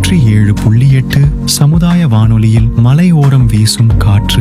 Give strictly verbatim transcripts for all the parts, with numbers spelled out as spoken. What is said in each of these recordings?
நூற்றி ஏழு புள்ளி எட்டு சமுதாய வானொலியில் மலையோரம் வீசும் காற்று.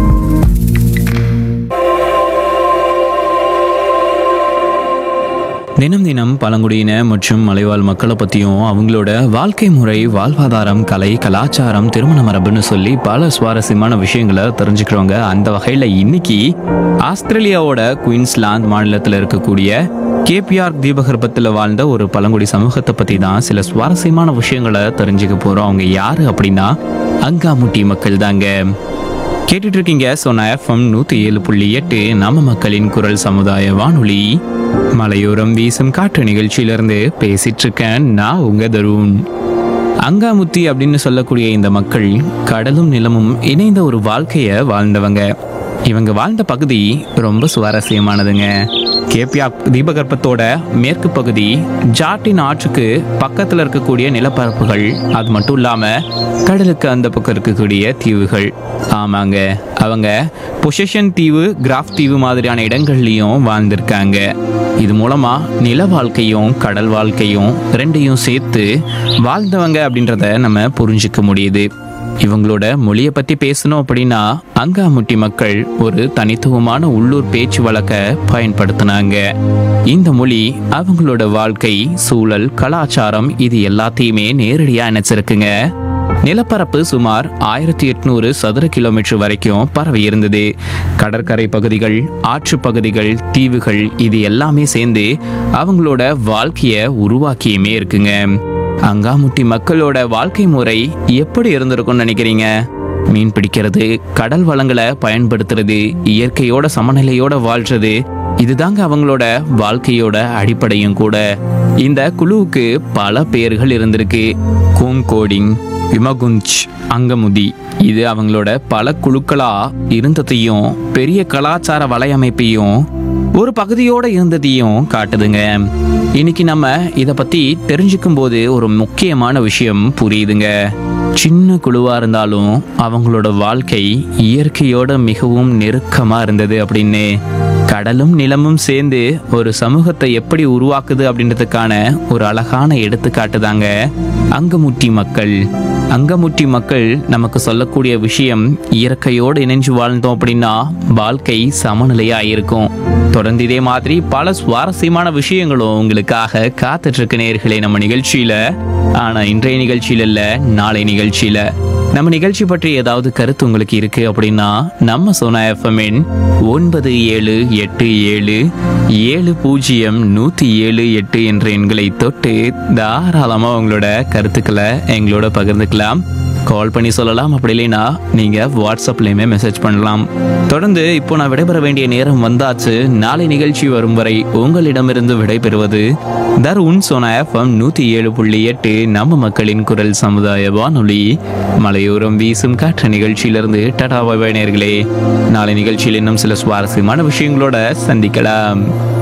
தினம் தினம் பழங்குடியின மற்றும் மலைவாழ் மக்களை பற்றியும் அவங்களோட வாழ்க்கை முறை, வாழ்வாதாரம், கலை, கலாச்சாரம், திருமண மரபுன்னு சொல்லி பல சுவாரஸ்யமான விஷயங்களை தெரிஞ்சுக்கிறவங்க. அந்த வகையில் இன்னைக்கு ஆஸ்திரேலியாவோட குயின்ஸ்லாந்து மாநிலத்தில் இருக்கக்கூடிய கேபிஆர்க் தீபகற்பத்தில் வாழ்ந்த ஒரு பழங்குடி சமூகத்தை பற்றி தான் சில சுவாரஸ்யமான விஷயங்களை தெரிஞ்சுக்க போகிறோம். அவங்க யாரு அப்படின்னா அங்காமுட்டி மக்கள் தாங்க. கேட்டுட்டு இருக்கீங்க சோனா எஃப்எம் நூற்றி ஏழு புள்ளி எட்டு நம்ம மக்களின் குரல் சமுதாய வானொலி. மலையோரம் வீசும் காற்று நிகழ்ச்சியிலிருந்து பேசிட்டு இருக்கேன் நான் உங்க தருண். அங்காமுத்தி அப்படின்னு சொல்லக்கூடிய இந்த மக்கள் கடலும் நிலமும் இணைந்த ஒரு வாழ்க்கைய வாழ்ந்தவங்க. இவங்க வாழ்ந்த பகுதி ரொம்ப சுவாரஸ்யமானதுங்க. கேபிஆர்க் தீபகற்பத்தோட மேற்கு பகுதி ஜாட்டின் ஆற்றுக்கு பக்கத்தில் இருக்கக்கூடிய நிலப்பரப்புகள், அது மட்டும் இல்லாம கடலுக்கு அந்த பக்கம் இருக்கக்கூடிய தீவுகள். ஆமாங்க, அவங்க பொசிஷன் தீவு, கிராஃப் தீவு மாதிரியான இடங்கள்லையும் வாழ்ந்திருக்காங்க. இது மூலமா நில வாழ்க்கையும் கடல் வாழ்க்கையும் ரெண்டையும் சேர்த்து வாழ்ந்தவங்க அப்படின்றத நம்ம புரிஞ்சுக்க முடியுது. இவங்களோட மொழியை பற்றி பேசணும் அப்படின்னா அங்காமுட்டி மக்கள் ஒரு தனித்துவமான உள்ளூர் பேச்சு வழக்க பயன்படுத்தினாங்க. இந்த மொழி அவங்களோட வாழ்க்கை, சூழல், கலாச்சாரம் இது எல்லாத்தையுமே நேரடியா இணைச்சிருக்குங்க. நிலப்பரப்பு சுமார் ஆயிரத்தி எட்நூறு சதுர கிலோமீட்டர் வரைக்கும் பரவி இருந்தது. கடற்கரை பகுதிகள், ஆற்று பகுதிகள், தீவுகள் இது எல்லாமே சேர்ந்து அவங்களோட வாழ்க்கைய உருவாக்கியுமே இருக்குங்க. அங்காமுட்டி மக்களோட வாழ்க்கை முறை எப்படி இருந்திருக்கும்னு நினைக்கிறீங்க? மீன் பிடிக்கிறது, கடல் வளங்களை பயன்படுத்துறது, இயற்கையோட சமநிலையோட வாழ்றது, இதுதாங்க அவங்களோட வாழ்க்கையோட அடிப்படையும் கூட. இந்த குழுவுக்கு பல பெயர்கள் இருந்திருக்கு. கோம்கோடிங், விமகுஞ்ச், அங்கமுதி இது அவங்களோட பல குழுக்களா இருந்ததையும் பெரிய கலாச்சார வலையமைப்பையும் ஒரு பகுதியோட இருந்ததையும் காட்டுதுங்க. இன்னைக்கு நம்ம இதை பத்தி தெரிஞ்சுக்கும் போது ஒரு முக்கியமான விஷயம் புரியுதுங்க. சின்ன குழுவா இருந்தாலும் அவங்களோட வாழ்க்கை இயற்கையோட மிகவும் நெருக்கமா இருந்தது அப்படின்னு. கடலும் நிலமும் சேர்ந்து ஒரு சமூகத்தை எப்படி உருவாக்குது அப்படின்றதுக்கான ஒரு அழகான எடுத்துக்காட்டுதாங்க அங்கமுட்டி மக்கள். அங்கமுட்டி மக்கள் நமக்கு சொல்லக்கூடிய விஷயம், இயற்கையோடு இணைஞ்சு வாழ்ந்தோம் அப்படின்னா வாழ்க்கை சமநிலையா இருக்கும். தொடர்ந்து இதே மாதிரி பல சுவாரஸ்யமான விஷயங்களும் உங்களுக்காக காத்துட்டு இருக்க நேயர்களே நம்ம நிகழ்ச்சியில. ஆனா இன்றைய நிகழ்ச்சியில இல்ல, நாளை நிகழ்ச்சியில. நம்ம நிகழ்ச்சி பற்றி ஏதாவது கருத்து உங்களுக்கு இருக்கு அப்படின்னா நம்ம சோனா எஃப்எம்மின் ஒன்பது ஏழு எட்டு ஏழு ஏழு பூஜ்ஜியம் நூற்றி ஏழு எட்டு என்ற எண்களை தொட்டு தாராளமாக உங்களோட கருத்துக்களை எங்களோட பகிர்ந்துக்கலாம். கால் பண்ணி சொல்லலாம், அப்படி இல்லைன்னா நீங்கள் வாட்ஸ்அப்லேயுமே மெசேஜ் பண்ணலாம். தொடர்ந்து இப்போ நான் விடைபெற வேண்டிய நேரம் வந்தாச்சு. நாளை நிகழ்ச்சி வரும் வரை உங்களிடமிருந்து விடைபெறுவது தருண். சோனா எஃப்எம் நூற்றி ஏழு புள்ளி எட்டு நம்ம மக்களின் குரல் சமுதாய வானொலி. மலையோரம் வீசும் காற்று நிகழ்ச்சியிலிருந்து டாடா பாய் பாய் நேயர்களே. நாளை நிகழ்ச்சியில் இன்னும் சில சுவாரஸ்யமான விஷயங்களோட சந்திக்கலாம்.